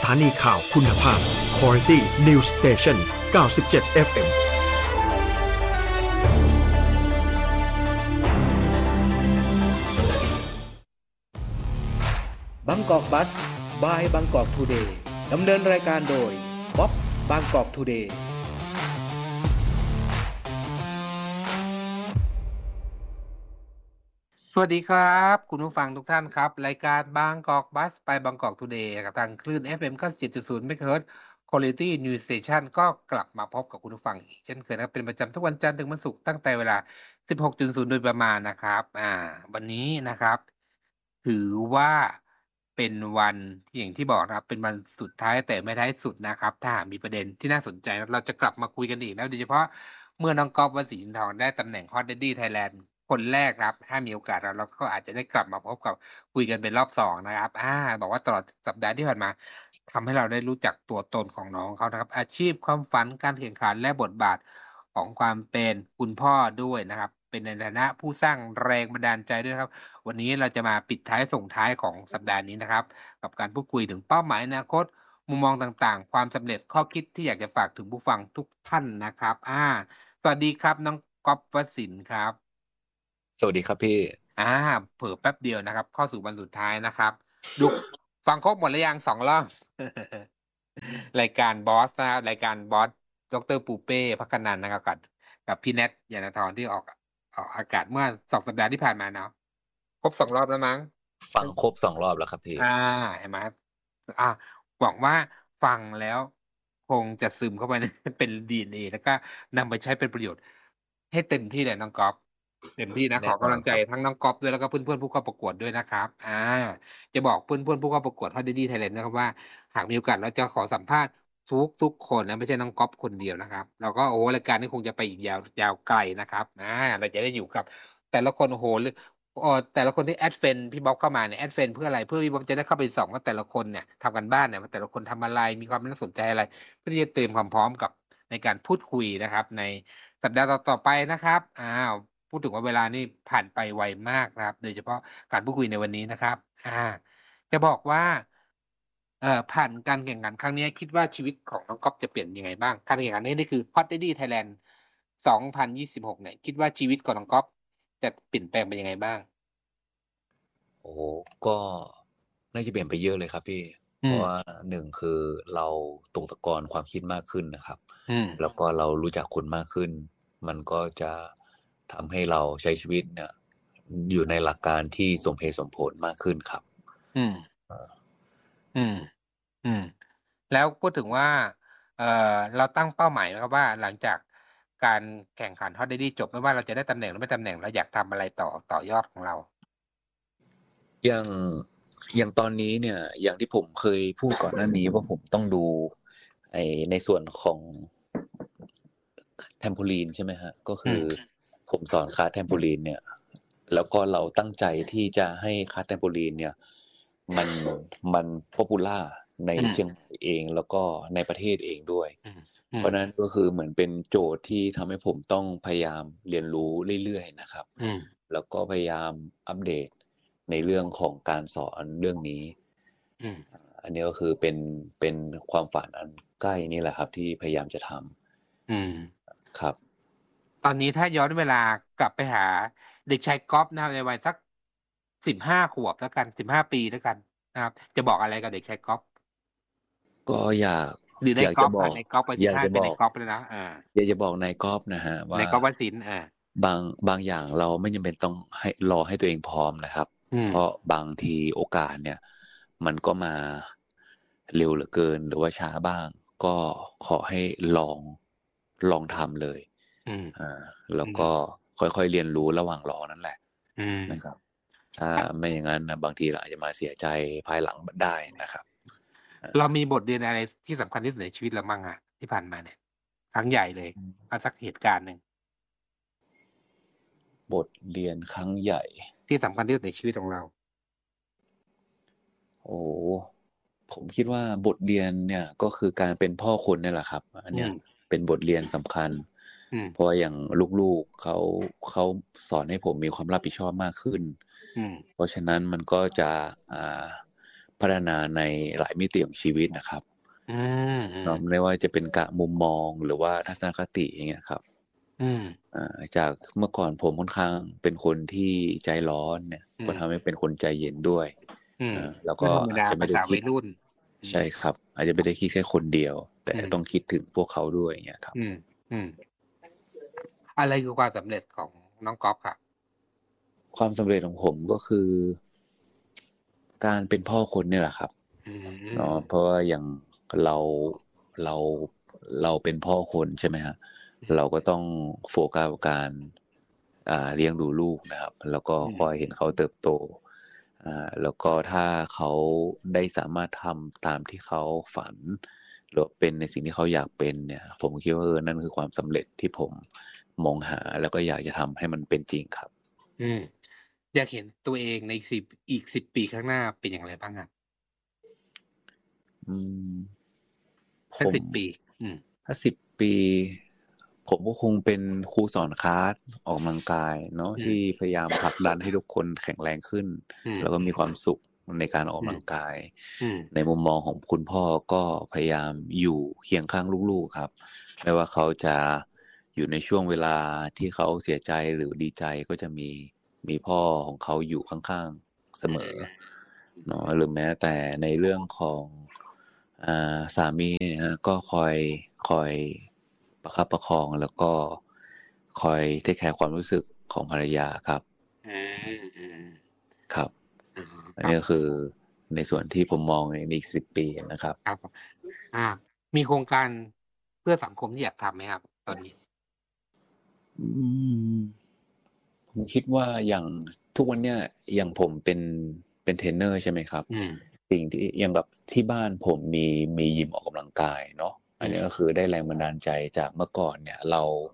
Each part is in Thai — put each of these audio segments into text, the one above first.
ถานีข่าวคุณภาพ Quality News Station 97 FM บางกอกบัสบายบางกอกทูเดย์ดำเนินรายการโดยบ๊อบบางกอกทูเดย์สวัสดีครับคุณผู้ฟังทุกท่านครับรายการบางกอกบัสไปบางกอกทูเดย์กับทางคลื่น FM 97.0 MHz Quality News Station ก็กลับมาพบกับคุณผู้ฟังอีกเช่นเคยนะครับเป็นประจำทุกวันจันทร์ถึงวันศุกร์ตั้งแต่เวลา 16:00 โดยประมาณนะครับวันนี้นะครับถือว่าเป็นวันที่อย่างที่บอกนะครับเป็นวันสุดท้ายแต่ไม่ท้ายสุดนะครับถ้าหากมีประเด็นที่น่าสนใจเราจะกลับมาคุยกันอีกแล้วโดยเฉพาะเมื่อน้องก๊อฟ วสินทร์ได้ตำแหน่ง Hot Daddy Thailand คนแรกครับถ้ามีโอกาสเราก็อาจจะได้กลับมาพบกับคุยกันเป็นรอบ2นะครับบอกว่าตลอดสัปดาห์ที่ผ่านมาทำให้เราได้รู้จักตัวตนของน้องเขานะครับอาชีพความฝันการแข่งขันและบทบาทของความเป็นคุณพ่อด้วยนะครับเป็นในฐานะผู้สร้างแรงบันดาลใจด้วยครับวันนี้เราจะมาปิดท้ายส่งท้ายของสัปดาห์นี้นะครับกับการพูดคุยถึงเป้าหมายอนาคตมุมมองต่างๆความสำเร็จข้อคิดที่อยากจะฝากถึงผู้ฟังทุกท่านนะครับสวัสดีครับน้องก๊อฟ วสินทร์ครับสวัสดีครับพี่เผลอแป๊บเดียวนะครับเข้าสู่วันสุดท้ายนะครับดูฟังครบหมดหรือยัง2 รอบ รายการบอสนะครับรายการบอสดร.ปูเป้พักนันท์นะครับกับพี่แนทยานทรที่ออกอากาศเมื่อ2 สัปดาห์ที่ผ่านมาเนาะครบ2 รอบแล้วมั้งฟังครบ2 รอบแล้วครับพี่เห็นไหมหวังว่าฟังแล้วคงจะซึมเข้าไปเป็น DNA แล้วก็นำไปใช้เป็นประโยชน์ให้เต็มที่เลยน้องก๊อฟเต็มที่นะขอกำลังใจทั้งน้องก๊อฟด้วยแล้วก็เพื่อนๆผู้เข้าประกวดด้วยนะครับจะบอกเพื่อนๆผู้เข้าประกวด Hot Daddy Thailand นะครับว่าหากมีโอกาสเราจะขอสัมภาษณ์ทุกคนนะไม่ใช่น้องก๊อฟคนเดียวนะครับเราก็รายการนี้คงจะไปอีกยาวไกลนะครับเราจะได้อยู่กับแต่ละคนแต่ละคนที่แอดเฟนพี่บ๊อบเข้ามาเนี่ยแอดเฟนเพื่ออะไรเพื่อพี่บ๊อบจะได้เข้าไปส่องว่าแต่ละคนเนี่ยทำกันบ้านเนี่ยว่าแต่ละคนทำอะไรมีความน่าสนใจอะไรเพื่อที่จะเตรียมความพร้อมกับในการพูดคุยนะครับในสัปดาห์ต่อไปนะครับพูดถึงว่าเวลานี่ผ่านไปไวมากนะครับโดยเฉพาะการพูดคุยในวันนี้นะครับจะบอกว่าผ่านการแข่งขันครั้งนี้คิดว่าชีวิตของน้องก๊อฟจะเปลี่ยนยังไงบ้างการแข่งขันนี่คือ Hot Daddy Thailand 2026เนี่ยคิดว่าชีวิตของน้องก๊อฟจะเปลี่ยนแปลงไปยังไงบ้างก็น่าจะเปลี่ยนไปเยอะเลยครับพี่เพราะว่า1คือเราตกตะกอนความคิดมากขึ้นนะครับแล้วก็เรารู้จักคนมากขึ้นมันก็จะทำให้เราใช้ชีวิตเนี่ยอยู่ในหลักการที่สมเหตุสมผลมากขึ้นครับแล้วพูดถึงว่าเราตั้งเป้าหมายนะครับว่าหลังจากการแข่งขัน Hot Daddy จบไม่ว่าเราจะได้ตำแหน่งหรือไม่ตำแหน่งเราอยากทำอะไรต่อยอดของเราอย่างตอนนี้เนี่ยอย่างที่ผมเคยพูดก่อนหน้านี้ว่าผมต้องดูในส่วนของแทมโพลีนใช่ไหมฮะก็คือผมสอนคลาสแทมโพลีนเนี่ยแล้วก็เราตั้งใจที่จะให้คลาสแทมโพลีนเนี่ยมันป๊อปปูล่าในเชียงใหม่เองแล้วก็ในประเทศเองด้วยเพราะนั้นก็คือเหมือนเป็นโจทย์ที่ทำให้ผมต้องพยายามเรียนรู้เรื่อยๆนะครับแล้วก็พยายามอัปเดตในเรื่องของการสอนเรื่องนี้อันนี้ก็คือเป็นความฝันอันใกล้นี่แหละครับที่พยายามจะทำครับตอนนี้ถ้าย้อนเวลากลับไปหาเด็กชายก๊อฟนะครับในวัยสัก15 ขวบแล้วกัน15 ปีแล้วกันนะครับจะบอกอะไรกับเด็กชายก๊อฟก็อยากจะบอกในก๊อฟอยากจะบอกในก๊อฟเลยนะอยากจะบอกในก๊อฟนะฮะว่าในก๊อฟ วสินทร์บางอย่างเราไม่จำเป็นต้องรอให้ตัวเองพร้อมนะครับเพราะบางทีโอกาสเนี่ยมันก็มาเร็วเหลือเกินหรือว่าช้าบ้างก็ขอให้ลองทำเลยแล้วก็ค่อยๆเรียนรู้ระหว่างรอนั่นแหละนะครับถ้าไม่อย่างนั้นนะบางทีเราอาจจะมาเสียใจภายหลังได้นะครับเรามีบทเรียนอะไรที่สำคัญที่สุดในชีวิตเราบ้างที่ผ่านมาเนี่ยครั้งใหญ่เลยเอาสักเหตุการณ์หนึ่งบทเรียนครั้งใหญ่ที่สำคัญที่สุดในชีวิตของเราผมคิดว่าบทเรียนเนี่ยก็คือการเป็นพ่อคนนี่แหละครับอันเนี้ยเป็นบทเรียนสำคัญเพราะอย่างลูกๆเขาสอนให้ผมมีความรับผิดชอบมากขึ้นเพราะฉะนั้นมันก็จะพัฒนาในหลายมิติของชีวิตนะครับอืมอืมเนาะไม่ว่าจะเป็นมุมมองหรือว่าทัศนคติอย่างเงี้ยครับอืมจากเมื่อก่อนผมค่อนข้างเป็นคนที่ใจร้อนเนี่ยอืมก็ทำให้เป็นคนใจเย็นด้วยอืมแล้วก็ก็ธรรมอาจดาจะภาไม่ได้ษาคิวัดยรุ่นใช่ครับ อาจจะไม่ได้คิดแค่คนเดียว แต่อืมต้องคิดถึงพวกเขาด้วยอย่างเงี้ยครับอืม อืม อะไรคือความสำเร็จของน้องก๊อฟครับความสำเร็จของผมก็คือ การเป็นพ่อคนเนี่ยแหละครับอืเนาะมเพราะว่าอย่างเราเป็นพ่อคนใช่ไหมครับ เราก็ต้องโฟกัสกับการเลี้ยงดูลูกนะครับ แล้วก็อืมคอยเห็นเขาเติบโต แล้วก็ถ้าเขาได้สามารถทำตามที่เขาฝัน หรือเป็นในสิ่งที่เขาอยากเป็นเนี่ย ผมคิดว่านั่นคือความสำเร็จที่ผมมองหา แล้วก็อยากจะทำให้มันเป็นจริงครับอืม อยากเห็นตัวเองในอีก 10 ปีข้างหน้าเป็นอย่างไรบ้างครับ? อืม ผสักม 10 ปี อืมถ้า 10 ปี ผมก็คงเป็นครูสอนคลาสออกกำลังกายเนาะอืที่มพยายามผลักดันให้ทุกคนแข็งแรงขึ้นอืมแล้วก็มีความสุขในการออกอืกำมลังกายอืมในมุมมองของคุณพ่อก็พยายามอยู่เคียงข้างลูกๆครับ ไม่ว่าเขาจะอยู่ในช่วงเวลาที่เขาเสียใจหรือดีใจ ก็จะมีพ่อของเขาอยู่ข้างๆเสมอเนาะ หรือแม้แต่ในเรื่องของสามีเนี่ยครับ ก็คอยประคับประคอง แล้วก็คอยเทคแคร์ความรู้สึกของภรรยาครับอืม อืมครับอ๋ออันครันี้บก็คือในส่วนที่ผมมองในอีก 10 ปีนะครับครับผม มีโครงการเพื่อสังคมที่อยากทำไหมครับตอนนี้? ผมคิดว่าอย่างทุกวันเนี้ย อย่างผมเป็นเทรนเนอร์ใช่ไหมครับอืมสิ่งที่อย่างแบบที่บ้านผมมียิมออกกำลังกายเนาะ อันนี้ก็คือได้แรงบันดาลใจจากเมื่อก่อนเนี่ย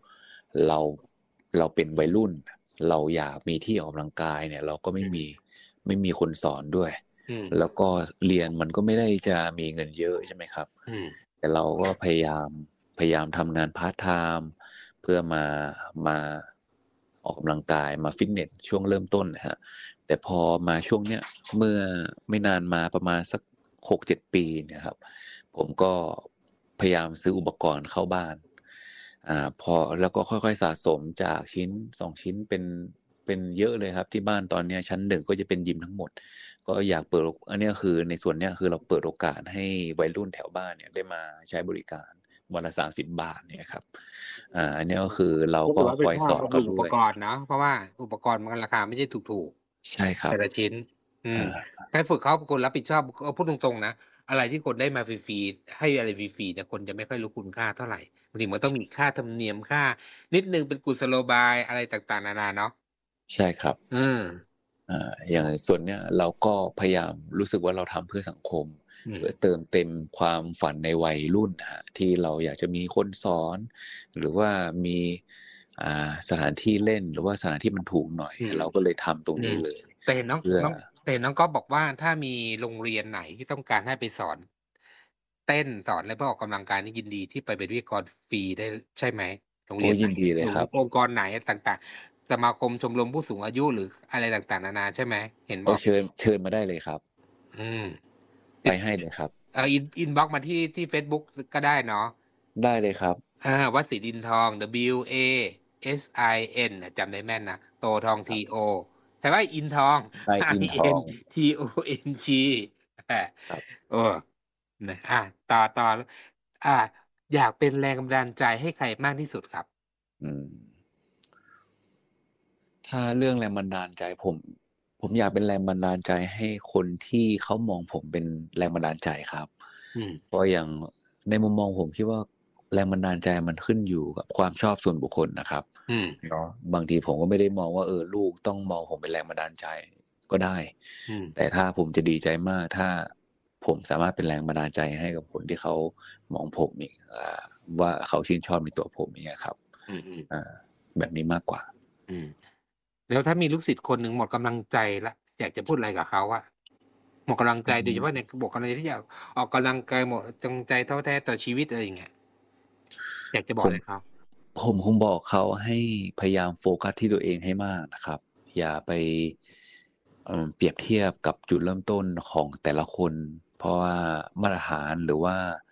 เราเป็นวัยรุ่น เราอยากมีที่ออกกำลังกายเนี่ย เราก็ไม่มีคนสอนด้วยอืมแล้วก็เรียนมันก็ไม่ได้จะมีเงินเยอะใช่ไหมครับอืมแต่เราก็พยายามทำงานพาร์ตไทม์เพื่อมาออกกำลังกายมาฟิตเนสช่วงเริ่มต้นนะครับ แต่พอมาช่วงเนี้ย เมื่อไม่นานมาประมาณสัก 6-7 ปีเนี่ยครับ ผมก็พยายามซื้ออุปกรณ์เข้าบ้าน แล้วก็ค่อยๆสะสมจากชิ้น 2 ชิ้นเป็นเยอะเลยครับ ที่บ้านตอนเนี้ยชั้น 1 ก็จะเป็นยิมทั้งหมด ก็อยากเปิด อันเนี้ยคือในส่วนเนี้ย คือเราเปิดโอกาสให้วัยรุ่นแถวบ้านเนี่ยได้มาใช้บริการวันละ 30 บาทเนี่ยครับ อันเนี้ยก็คือเราก็ก็ถือว่าคเป็อน ยพ่อสอนบำเขารุงอุด้ปวยกรณ์เนาะ เพราะว่าอุปกรณ์มันราคาไม่ใช่ถูกใช่คๆรัแต่บละชิ้น อืมอาให้ฝึกเขาเป็นคนรับผิดชอบ พูดตรงๆนะ อะไรที่คนได้มาฟรี ๆ ให้อะไรฟรี ๆ เนี่ย คนจะไม่ค่อยรู้คุณค่าเท่าไร บางทีมันต้องมีค่าธรรมเนียม ค่านิดหนึ่งเป็นกุศโลบายอะไรต่าง ๆ นานาเนาะใช่ครับอืมอย่างส่วนเนี้ย เราก็พยายามรู้สึกว่าเราทำเพื่อสังคมอืมเพื่อเติมเต็มความฝันในวัยรุ่นนะครับ ที่เราอยากจะมีคนสอน หรือว่ามีสถานที่เล่น หรือว่าสถานที่มันถูกหน่อยอืมเราก็เลยทำตรงอืนี้มเลยแต่เห็นน้องเพื่อแต่เห็นน้องก๊อฟบอกว่า ถ้ามีโรงเรียนไหนที่ต้องการให้ไปสอนเต้น สอนอะไรเพื่อออกกำลังกายนี่ยินดีที่ไปเป็นวิทยากรฟรีได้ ใช่ไหม? โรงโอเรียนไหยินนดีเลหรยครับองค์กรไหนต่าง ๆ สมาคมชมรมผู้สูงอายุ หรืออะไรต่าง ๆ นานา ใช่ไหม? เห็นบ อกเชิญมาได้เลยครับอืมไปให้เลยครับอินบ็อกซ์มาที่เฟซบุ๊กก็ได้เนาะได้เลยครับวสินทร์ อินทอง WASIN จำได้แม่นนะ โต ทองครับ TO แปลว่าอินทองนายอินทอง INTONG ครับเออ นะ ต่อ อยากเป็นแรงบันดาลใจให้ใครมากที่สุดครับ? ถ้าเรื่องแรงบันดาลใจ ผมอยากเป็นแรงบันดาลใจให้คนที่เขามองผมเป็นแรงบันดาลใจครับอืมเพราะอย่างในมุมมองผมคิดว่า แรงบันดาลใจมันขึ้นอยู่กับความชอบส่วนบุคคลนะครับอืมเนาะ บางทีผมก็ไม่ได้มองว่า ลูกต้องมองผมเป็นแรงบันดาลใจก็ได้อืมแต่ถ้าผมจะดีใจมาก ถ้าผมสามารถเป็นแรงบันดาลใจให้กับคนที่เขามองผมอีก ว่าเขาชื่นชอบในตัวผม อย่างเงี้ยครับอืมแบบนี้มากกว่าอืม แล้วถ้ามีลูกศิษย์คนหนึ่งหมดกำลังใจแล้ว อยากจะพูดอะไรกับเขาอะ? หมดกำลังใจ โดยเฉพาะในหมดกำลังใจที่อยากออกกำลังกาย หมดกำลังใจท้อแท้ต่อชีวิต อะไรอย่างเงี้ย อยากจะบอกอะไรเขา? ผมคงบอกเขาให้พยายามโฟกัสที่ตัวเองให้มากนะครับ อย่าไปเปรียบเทียบกับจุดเริ่มต้นของแต่ละคน เพราะว่ามาตรฐานหรือว่า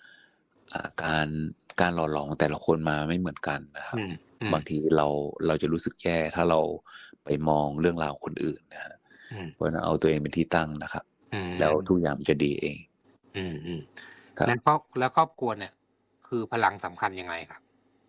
การหล่อหลอมของแต่ละคนมาไม่เหมือนกันนะครับ บางทีเราจะรู้สึกแย่ถ้าเราไปมองเรื่องราวของคนอื่นนะฮะเพราะฉะนั้นเอาตัวเองเป็นที่ตั้งนะครับ แล้วทุกอย่างมันจะดีเองครับแล้วครอบครัวเนี่ย คือพลังสำคัญยังไงครับ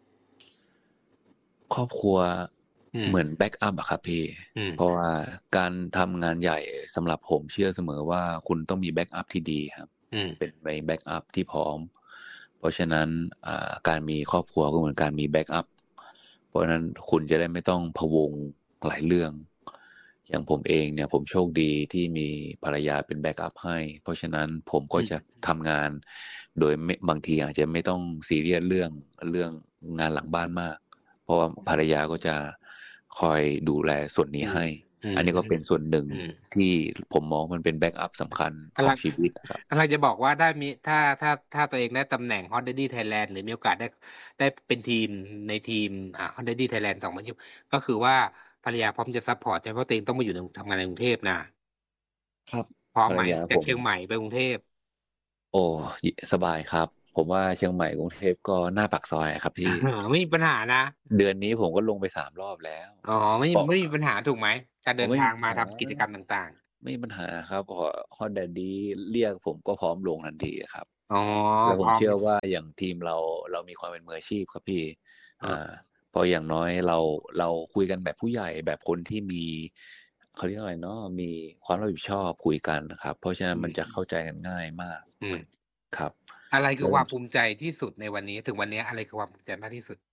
ครอบครัวเหมือนแบ็กอัพอะครับพี่ เพราะว่าการทำงานใหญ่สำหรับผมเชื่อเสมอว่าคุณต้องมีแบ็กอัพที่ดีครับเป็นในแบ็กอัพที่พร้อม เพราะฉะนั้นการมีครอบครัวก็เหมือนการมีแบ็กอัพเพราะฉะนั้นคุณจะได้ไม่ต้องพะวงหลายเรื่อง อย่างผมเองเนี่ยผมโชคดีที่มีภรรยาเป็นแบ็กอัพให้เพราะฉะนั้นผมก็จะทำงานโดยบางทีอาจจะไม่ต้องซีเรียสเรื่องงานหลังบ้านมากเพราะว่าภรรยาก็จะคอยดูแลส่วนนี้ให้อันนี้ก็เป็นส่วนหนึ่งที่ผมมองมันเป็นแบ็กอัพสำคัญของชีวิตครับกำลังจะบอกว่าได้มีถ้าตัวเองได้ตำแหน่ง Hot Daddy Thailand หรือมีโอกาสได้เป็นทีมในทีมHot Daddy Thailand 2020ก็คือว่าภรรยาพร้อมจะซัพพอร์ตใช่เพราะตัวเองต้องมาอยู่ทำงานในกรุงเทพนะครับพร้อมไหมจากเชียงใหม่ไปกรุงเทพโอ้สบายครับผมว่าเชียงใหม่กรุงเทพก็หน้าปากซอยครับพี่ไม่มีปัญหานะเดือนนี้ผมก็ลงไป3 รอบแล้วไม่มีปัญหาถูกไหมการเดินทางมาทำกิจกรรมต่างๆไม่มีปัญหาครับพอฮอตแดดดี้เรียกผมก็พร้อมลงทันทีครับแล้วผมเชื่อว่าอย่างทีมเรามีความเป็นมืออาชีพครับพี่พออย่างน้อยเราคุยกันแบบผู้ใหญ่แบบคนที่มีเขาเรียกอะไรเนาะมีความรับผิดชอบคุยกันนะครับเพราะฉะนั้นมันจะเข้าใจกันง่ายมากครับอะไรคือความภูมิใจที่สุดในวันนี้ถึงวันนี้อะไรคือความภูมิใจมากที่สุด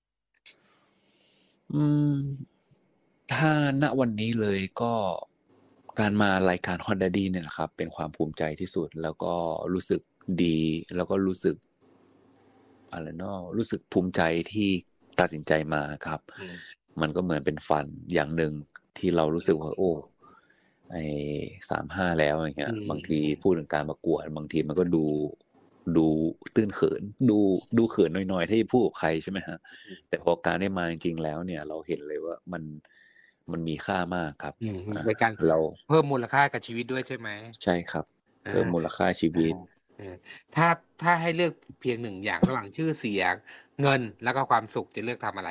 ถ้าณวันนี้เลยก็การมารายการ Hot Daddy เนี่ยนะครับเป็นความภูมิใจที่สุดแล้วก็รู้สึกดีแล้วก็รู้สึกอะไรเนาะรู้สึกภูมิใจที่ตัดสินใจมาครับมันก็เหมือนเป็นฝันอย่างหนึ่งที่เรารู้สึกว่าโอ้35แล้วอย่างเงี้ยบางทีพูดถึงการประกวดบางทีมันก็ดูตื้นเขินดูเขินน้อยๆที่พูดกับใครใช่ไหมฮะแต่พอการได้มาจริงๆแล้วเนี่ยเราเห็นเลยว่ามันมีค่ามากครับเป็นการเราเพิ่มมูลค่ากับชีวิตด้วยใช่ไหมใช่ครับเพิ่มมูลค่าชีวิตถ้าให้เลือกเพียงหนึ่งอย่างระหว่างชื่อเสียงเงินแล้วก็ความสุขจะเลือกทำอะไร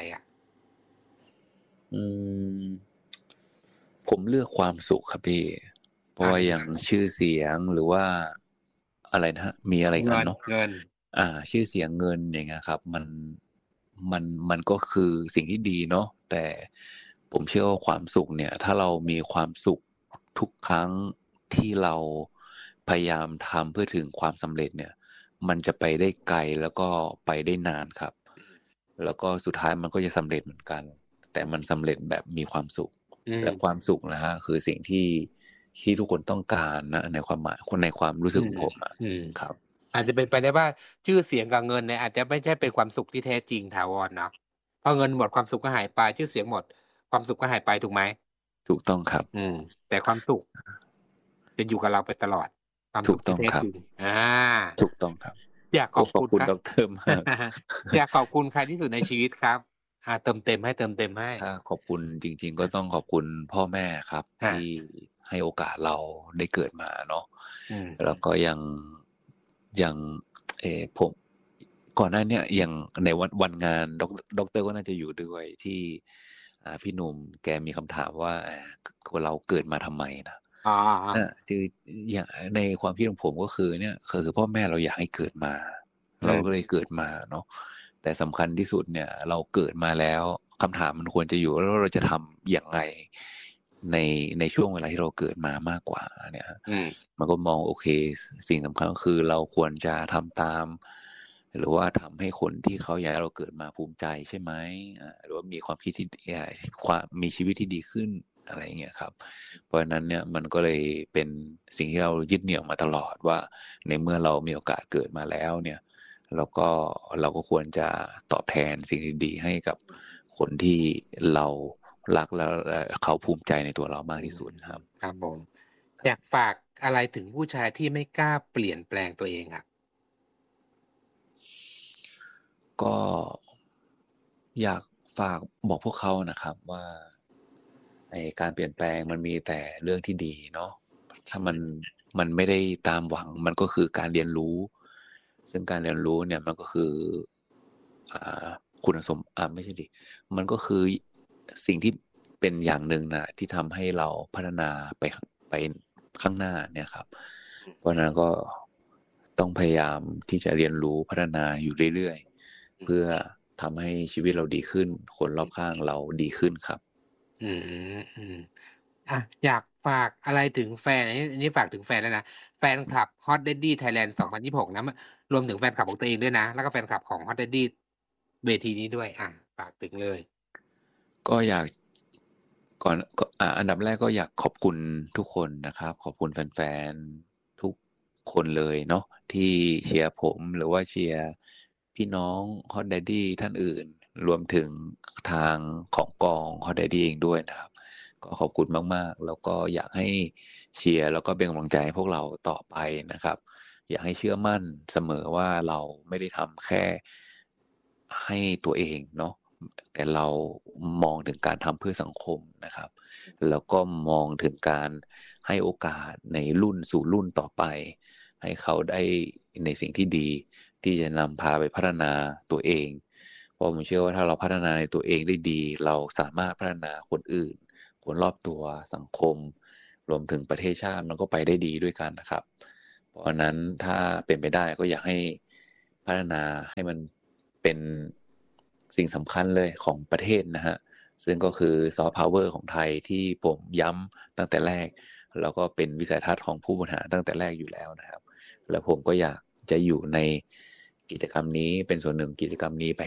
ผมเลือกความสุขครับพี่เพราะว่าอย่างชื่อเสียงหรือว่าอะไรนะฮะมีอะไรกันเนาะเงินชื่อเสียงเงินอย่างเงี้ยครับมันก็คือสิ่งที่ดีเนาะแต่ผมเชื่อว่าความสุขเนี่ยถ้าเรามีความสุขทุกครั้งที่เราพยายามทำเพื่อถึงความสำเร็จเนี่ยมันจะไปได้ไกลแล้วก็ไปได้นานครับแล้วก็สุดท้ายมันก็จะสำเร็จเหมือนกันแต่มันสำเร็จแบบมีความสุขและความสุขนะฮะคือสิ่งที่ทุกคนต้องการนะในความหมายในความรู้สึกของผมครับอาจจะเป็นไปได้ว่าชื่อเสียงกับเงินเนี่ยอาจจะไม่ใช่เป็นความสุขที่แท้จริงถาวรเนาะพอเงินหมดความสุขก็หายไปชื่อเสียงหมดความสุขก็หายไปถูกไหมถูกต้องครับแต่ความสุขจะอยู่กับเราไปตลอดความสุขที่แท้จริงถูกต้องครับอยากขอบคุณดร.มากอยากขอบคุณใครที่สุดในชีวิตครับเติมเต็มให้ขอบคุณจริงๆก็ต้องขอบคุณพ่อแม่ครับที่ให้โอกาสเราได้เกิดมาเนาะแล้วก็ยังผมก่อนหน้านี้อย่างในวันงานด็อกเตอร์ก็น่าจะอยู่ด้วยที่พี่หนุ่มแกมีคำถามว่าเราเกิดมาทำไมนะคืออย่างในความคิดของผมก็คือเนี่ยคือพ่อแม่เราอยากให้เกิดมาเราก็เลยเกิดมาเนาะแต่สำคัญที่สุดเนี่ยเราเกิดมาแล้วคำถามมันควรจะอยู่แล้วเราจะทำอย่างไรในช่วงเวลาที่เราเกิดมามากกว่าเนี่ยมันก็มองโอเคสิ่งสำคัญก็คือเราควรจะทำตามหรือว่าทำให้คนที่เขาอยากให้เราเกิดมาภูมิใจใช่ไหมหรือว่ามีความคิดที่มีชีวิตที่ดีขึ้นอะไรอย่างเงี้ยครับเพราะฉะนั้นเนี่ยมันก็เลยเป็นสิ่งที่เรายึดเหนี่ยวมาตลอดว่าในเมื่อเรามีโอกาสเกิดมาแล้วเนี่ยเราก็ควรจะตอบแทนสิ่งดีๆให้กับคนที่เรารักแล้วเขาภูมิใจในตัวเรามากที่สุดครับครับผมอยากฝากอะไรถึงผู้ชายที่ไม่กล้าเปลี่ยนแปลงตัวเองครับก็อยากฝากบอกพวกเขานะครับว่าการเปลี่ยนแปลงมันมีแต่เรื่องที่ดีเนาะถ้ามันไม่ได้ตามหวังมันก็คือการเรียนรู้ ซึ่งการเรียนรู้เนี่ยมันก็คือคุณสมไม่ใช่ดิมันก็คือสิ่งที่เป็นอย่างหนึ่งนะที่ทำให้เราพัฒนาไปข้างหน้าเนี่ยครับเพราะฉะนั้นก็ต้องพยายามที่จะเรียนรู้พัฒนาอยู่เรื่อยๆเพื่อทำให้ชีวิตเราดีขึ้นคนรอบข้างเราดีขึ้นครับอยากฝากอะไรถึงแฟนอันนี้ฝากถึงแฟนแล้วนะแฟนคลับ Hot Daddy Thailand 2026นะรวมถึงแฟนคลับของตัวเองด้วยนะแล้วก็แฟนคลับของ Hot Daddy เวทีนี้ด้วยฝากถึงเลยก็อยากก่อนอันดับแรกก็อยากขอบคุณทุกคนนะครับขอบคุณแฟนๆทุกคนเลยเนาะที่เชียร์ผมหรือว่าเชียร์พี่น้อง Hot Daddy ท่านอื่นรวมถึงทางของกอง Hot Daddy เองด้วยนะครับก็ขอบคุณมากๆแล้วก็อยากให้เชียร์แล้วก็เป็นกำลังใจให้พวกเราต่อไปนะครับอยากให้เชื่อมั่นเสมอว่าเราไม่ได้ทำแค่ให้ตัวเองเนาะแต่เรามองถึงการทำเพื่อสังคมนะครับแล้วก็มองถึงการให้โอกาสในรุ่นสู่รุ่นต่อไปให้เขาได้ในสิ่งที่ดีที่จะนำพาไปพัฒนาตัวเองเพราะผมเชื่อว่าถ้าเราพัฒนาในตัวเองได้ดีเราสามารถพัฒนาคนอื่นคนรอบตัวสังคมรวมถึงประเทศชาติมันก็ไปได้ดีด้วยกันนะครับเพราะฉะนั้นถ้าเป็นไปได้ก็อยากให้พัฒนาให้มันเป็นสิ่งสำคัญเลยของประเทศนะฮะซึ่งก็คือซอฟต์พาวเวอร์ของไทยที่ผมย้ำตั้งแต่แรกแล้วก็เป็นวิสัยทัศน์ของผู้บริหารตั้งแต่แรกอยู่แล้วนะครับแล้วผมก็อยากจะอยู่ในกิจกรรมนี้เป็นส่วนหนึ่งกิจกรรมนี้ไป